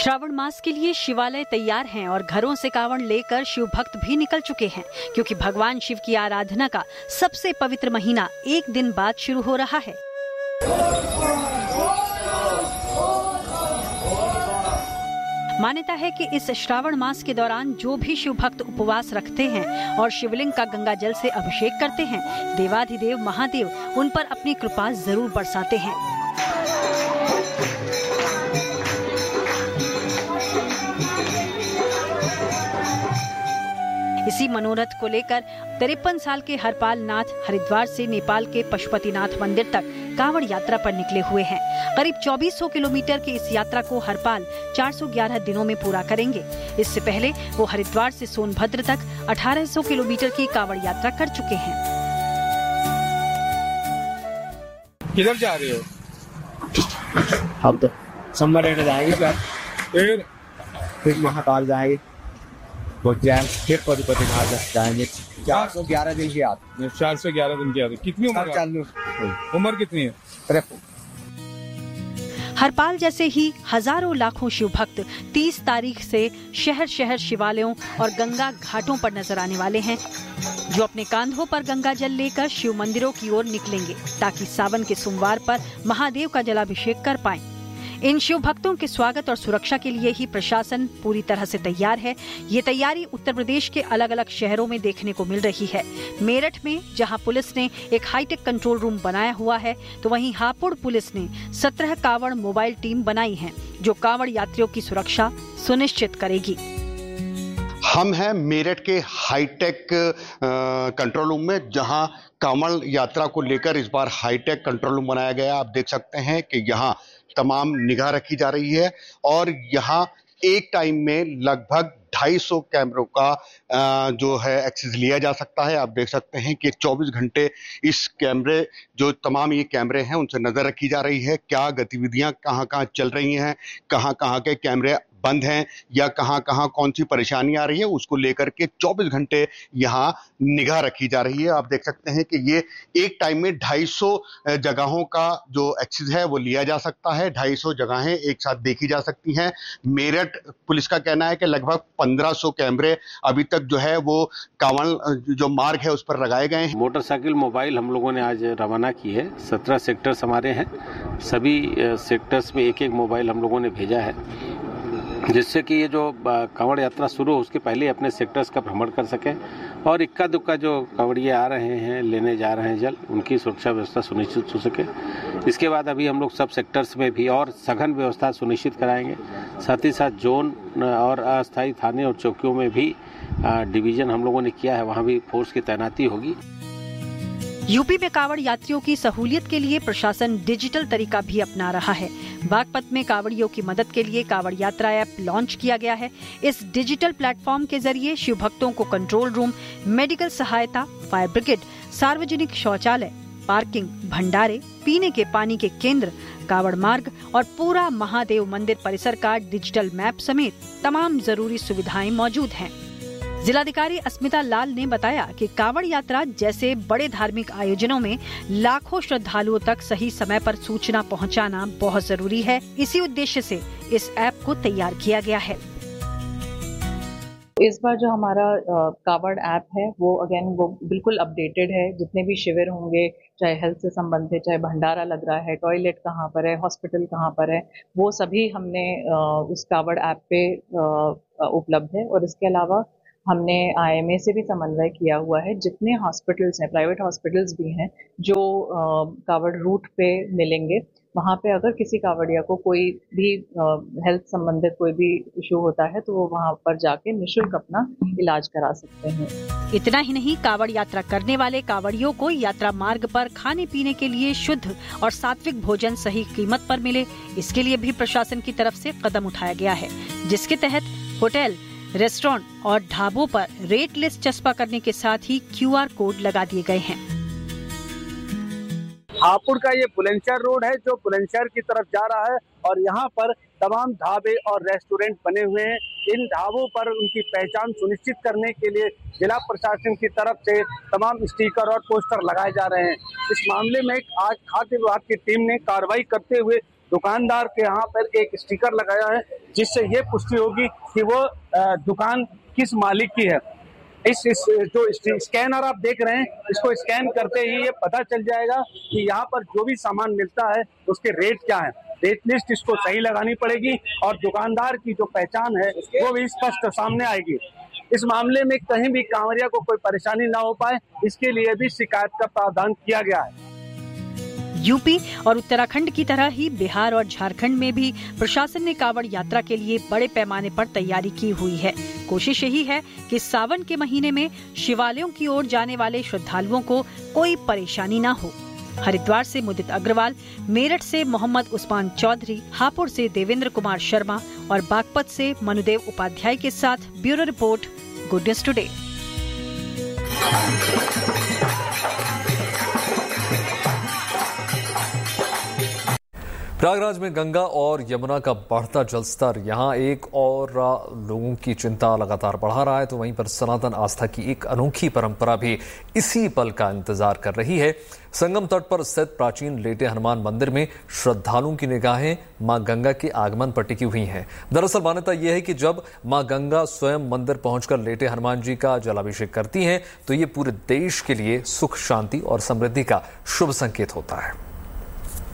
श्रावण मास के लिए शिवालय तैयार हैं और घरों से कावड़ लेकर शिव भक्त भी निकल चुके हैं, क्योंकि भगवान शिव की आराधना का सबसे पवित्र महीना एक दिन बाद शुरू हो रहा है। मान्यता है कि इस श्रावण मास के दौरान जो भी शिव भक्त उपवास रखते हैं और शिवलिंग का गंगा जल से अभिषेक करते हैं, देवाधिदेव महादेव उन पर अपनी कृपा जरूर बरसाते हैं। इसी मनोरथ को लेकर 53 साल के हरपाल नाथ हरिद्वार से नेपाल के पशुपतिनाथ मंदिर तक कांवड़ यात्रा पर निकले हुए हैं। करीब 2400 किलोमीटर की इस यात्रा को हरपाल 411 दिनों में पूरा करेंगे। इससे पहले वो हरिद्वार से सोनभद्र तक 1800 किलोमीटर की कांवड़ यात्रा कर चुके हैं। किधर जा रहे हो? हम तो सोमवार जाएंगे, फिर महाकाल जाएंगे, फिर पशुपति घाट जाएंगे। 411 दिन की यात्रा। 411 दिन की यात्रा। कितनी उम्र कितनी है? हरपाल जैसे ही हजारों लाखों शिव भक्त 30 तारीख से शहर शहर शिवालयों और गंगा घाटों पर नजर आने वाले हैं, जो अपने कांधों पर गंगा जल लेकर शिव मंदिरों की ओर निकलेंगे, ताकि सावन के सोमवार पर महादेव का जलाभिषेक कर पाएं। इन शिव भक्तों के स्वागत और सुरक्षा के लिए ही प्रशासन पूरी तरह से तैयार है। ये तैयारी उत्तर प्रदेश के अलग अलग शहरों में देखने को मिल रही है। मेरठ में जहां पुलिस ने एक हाईटेक कंट्रोल रूम बनाया हुआ है, तो वहीं हापुड़ पुलिस ने 17 कांवड़ मोबाइल टीम बनाई है, जो कांवड़ यात्रियों की सुरक्षा सुनिश्चित करेगी। हम हैं मेरठ के हाईटेक कंट्रोल रूम में, जहां कांवड़ यात्रा को लेकर इस बार हाईटेक कंट्रोल रूम बनाया गया। आप देख सकते हैं कि यहाँ तमाम निगाह रखी जा रही है और यहाँ एक टाइम में लगभग 250 कैमरों का जो है एक्सेस लिया जा सकता है। आप देख सकते हैं कि 24 घंटे इस कैमरे, जो तमाम ये कैमरे हैं, उनसे नजर रखी जा रही है। क्या गतिविधियां कहां कहां चल रही हैं, कहां कहां के कैमरे बंद हैं या कहां कहां कौन सी परेशानी आ रही है, उसको लेकर के 24 घंटे यहाँ निगाह रखी जा रही है। आप देख सकते हैं कि ये एक टाइम में 250 जगहों का जो एक्सेस है वो लिया जा सकता है। 250 जगहें एक साथ देखी जा सकती हैं। मेरठ पुलिस का कहना है कि लगभग 1500 कैमरे अभी तक जो है वो कांवड़ जो मार्ग है उस पर लगाए गए हैं। मोटरसाइकिल मोबाइल हम लोगों ने आज रवाना की है। 17 सेक्टर्स हमारे हैं, सभी सेक्टर्स में एक एक मोबाइल हम लोगों ने भेजा है, जिससे कि ये जो कांवड़ यात्रा शुरू हो उसके पहले अपने सेक्टर्स का भ्रमण कर सकें और इक्का दुक्का जो कांवड़िए आ रहे हैं, लेने जा रहे हैं जल, उनकी सुरक्षा व्यवस्था सुनिश्चित हो सके। इसके बाद अभी हम लोग सब सेक्टर्स में भी और सघन व्यवस्था सुनिश्चित कराएंगे। साथ ही साथ जोन और अस्थायी थाने और चौकियों में भी डिवीजन हम लोगों ने किया है, वहाँ भी फोर्स की तैनाती होगी। यूपी में कांवड़ यात्रियों की सहूलियत के लिए प्रशासन डिजिटल तरीका भी अपना रहा है। बागपत में कांवड़ियों की मदद के लिए कांवड़ यात्रा ऐप लॉन्च किया गया है। इस डिजिटल प्लेटफॉर्म के जरिए शिव भक्तों को कंट्रोल रूम, मेडिकल सहायता, फायर ब्रिगेड, सार्वजनिक शौचालय, पार्किंग, भंडारे, पीने के पानी के केंद्र, कांवड़ मार्ग और पूरा महादेव मंदिर परिसर का डिजिटल मैप समेत तमाम जरूरी सुविधाएं मौजूद हैं। जिलाधिकारी अस्मिता लाल ने बताया कि कांवड़ यात्रा जैसे बड़े धार्मिक आयोजनों में लाखों श्रद्धालुओं तक सही समय पर सूचना पहुंचाना बहुत जरूरी है। इसी उद्देश्य से इस ऐप को तैयार किया गया है। इस बार जो हमारा कांवड़ ऐप है वो बिल्कुल अपडेटेड है। जितने भी शिविर होंगे, चाहे हेल्थ से संबंधित, चाहे भंडारा लग रहा है, टॉयलेट कहाँ पर है, हॉस्पिटल कहाँ पर है, वो सभी हमने उस कांवड़ ऐप पे उपलब्ध है। और इसके अलावा हमने IMA से भी समन्वय किया हुआ है। जितने हॉस्पिटल्स हैं, प्राइवेट हॉस्पिटल्स भी हैं, जो कांवड़ रूट पे मिलेंगे, वहाँ पे अगर किसी कांवड़िया को कोई भी हेल्थ संबंधित कोई भी इशू होता है तो वो वहाँ पर जाके निःशुल्क अपना इलाज करा सकते हैं। इतना ही नहीं, कांवड़ यात्रा करने वाले कांवड़ियों को यात्रा मार्ग पर खाने पीने के लिए शुद्ध और सात्विक भोजन सही कीमत पर मिले, इसके लिए भी प्रशासन की तरफ से कदम उठाया गया है, जिसके तहत होटल, रेस्टोरेंट और ढाबों पर रेट लिस्ट चस्पा करने के साथ ही QR कोड लगा दिए गए हैं। हापुड़ का ये बुलंदशहर रोड है जो बुलंदशहर की तरफ जा रहा है और यहाँ पर तमाम ढाबे और रेस्टोरेंट बने हुए हैं। इन ढाबों पर उनकी पहचान सुनिश्चित करने के लिए जिला प्रशासन की तरफ से तमाम स्टिकर और पोस्टर लगाए जा रहे हैं। इस मामले में आज खाद्य विभाग की टीम ने कार्रवाई करते हुए दुकानदार के यहाँ पर एक स्टिकर लगाया है जिससे ये पुष्टि होगी कि वो दुकान किस मालिक की है। इस जो स्कैनर आप देख रहे हैं, इसको स्कैन करते ही ये पता चल जाएगा कि यहाँ पर जो भी सामान मिलता है उसके रेट क्या है। रेट लिस्ट इसको सही लगानी पड़ेगी और दुकानदार की जो पहचान है वो भी स्पष्ट सामने आएगी। इस मामले में कहीं भी कांवरिया को कोई परेशानी ना हो पाए, इसके लिए भी शिकायत का प्रावधान किया गया है। यूपी और उत्तराखंड की तरह ही बिहार और झारखंड में भी प्रशासन ने कांवड़ यात्रा के लिए बड़े पैमाने पर तैयारी की हुई है। कोशिश यही है कि सावन के महीने में शिवालयों की ओर जाने वाले श्रद्धालुओं को कोई परेशानी न हो। हरिद्वार से मुदित अग्रवाल, मेरठ से मोहम्मद उस्मान चौधरी, हापुड़ से देवेंद्र कुमार शर्मा और बागपत से मनुदेव उपाध्याय के साथ bureau report, good news today. Prayagraj में गंगा और यमुना का बढ़ता जलस्तर यहां एक और लोगों की चिंता लगातार बढ़ा रहा है, तो वहीं पर सनातन आस्था की एक अनोखी परंपरा भी इसी पल का इंतजार कर रही है। संगम तट पर स्थित प्राचीन लेटे हनुमान मंदिर में श्रद्धालुओं की निगाहें मां गंगा के आगमन पर टिकी हुई हैं। दरअसल मान्यता यह है कि जब मां गंगा स्वयं मंदिर पहुंचकर लेटे हनुमान जी का जलाभिषेक करती हैं तो ये पूरे देश के लिए सुख, शांति और समृद्धि का शुभ संकेत होता है।